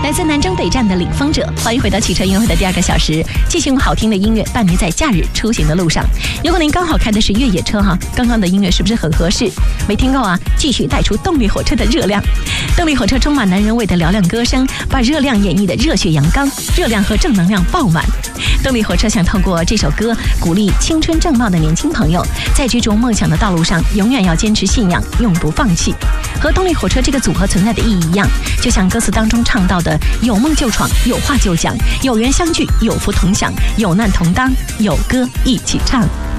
来自南征北战的领风者，欢迎回到汽车音乐会的第2个小时，继续用好听的音乐伴您在假日出行的路上。如果您刚好开的是越野车哈，刚刚的音乐是不是很合适？没听够啊？继续带出动力火车的热量。动力火车充满男人味的嘹亮歌声，把热量演绎的热血阳刚，热量和正能量爆满。动力火车想透过这首歌鼓励青春正茂的年轻朋友，在追逐梦想的道路上永远要坚持信仰，永不放弃。和动力火车这个组合存在的意义一样，就像歌词当中唱到的，有梦就闯，有话就讲，有缘相聚，有福同享，有难同当，有歌一起唱。